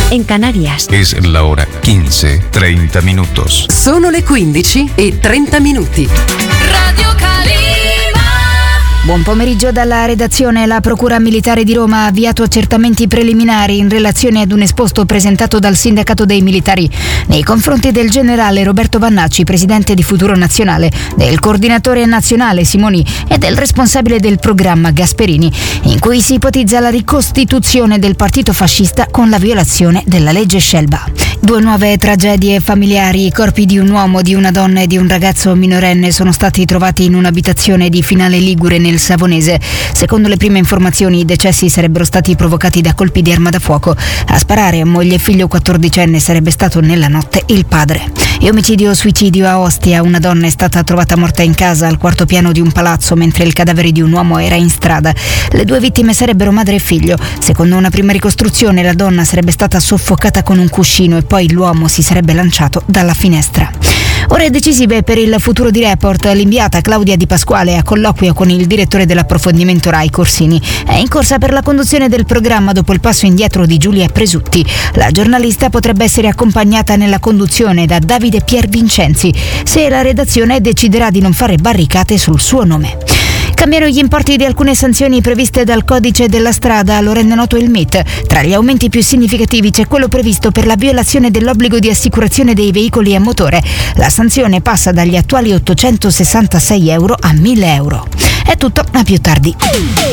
en Canarias. Es la hora 15:30 minutos. Sono le 15:30. Radio Calima. Buon pomeriggio dalla redazione. La Procura Militare di Roma ha avviato accertamenti preliminari in relazione ad un esposto presentato dal Sindacato dei Militari nei confronti del generale Roberto Vannacci, presidente di Futuro Nazionale, del coordinatore nazionale Simoni e del responsabile del programma Gasperini, in cui si ipotizza la ricostituzione del partito fascista con la violazione della legge Scelba. 2 nuove tragedie familiari. I corpi di un uomo, di una donna e di un ragazzo minorenne sono stati trovati in un'abitazione di Finale Ligure nel Savonese. Secondo le prime informazioni, i decessi sarebbero stati provocati da colpi di arma da fuoco. A sparare a moglie e figlio 14enne sarebbe stato nella notte il padre. E omicidio-suicidio a Ostia. Una donna è stata trovata morta in casa al 4º piano di un palazzo mentre il cadavere di un uomo era in strada. Le 2 vittime sarebbero madre e figlio. Secondo una prima ricostruzione, la donna sarebbe stata soffocata con un cuscino e poi l'uomo si sarebbe lanciato dalla finestra. Ore decisive per il futuro di Report. L'inviata Claudia Di Pasquale a colloquio con il direttore dell'approfondimento Rai Corsini. È in corsa per la conduzione del programma dopo il passo indietro di Giulia Presutti. La giornalista potrebbe essere accompagnata nella conduzione da Davide Piervincenzi, se la redazione deciderà di non fare barricate sul suo nome. Cambiano gli importi di alcune sanzioni previste dal codice della strada, lo rende noto il MIT. Tra gli aumenti più significativi c'è quello previsto per la violazione dell'obbligo di assicurazione dei veicoli a motore. La sanzione passa dagli attuali 866 euro a 1.000 euro. È tutto, a più tardi.